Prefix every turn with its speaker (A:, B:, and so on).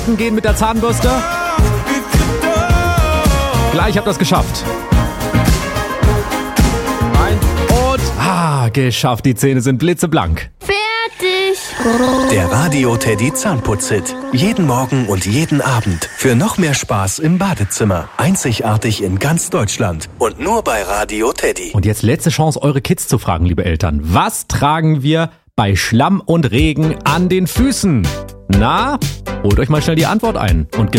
A: gehen mit der Zahnbürste? Gleich habt ihr es geschafft. Geschafft. Die Zähne sind blitzeblank.
B: Fertig.
C: Der Radio Teddy Zahnputz-Hit. Jeden Morgen und jeden Abend. Für noch mehr Spaß im Badezimmer. Einzigartig in ganz Deutschland. Und nur bei Radio Teddy.
A: Und jetzt letzte Chance, eure Kids zu fragen, liebe Eltern. Was tragen wir bei Schlamm und Regen an den Füßen? Na, holt euch mal schnell die Antwort ein und